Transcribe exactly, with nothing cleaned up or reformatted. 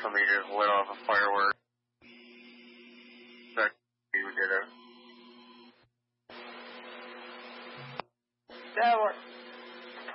somebody just lit off a firework. That's who did it. That works.